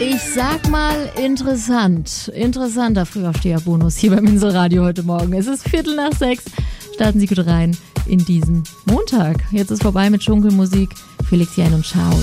Ich sag mal interessant. Interessanter Frühaufsteher-Bonus hier beim Inselradio heute Morgen. Es ist 5:45. Starten Sie gut rein in diesen Montag. Jetzt ist vorbei mit Schunkelmusik. Felix Jähn und Ciao.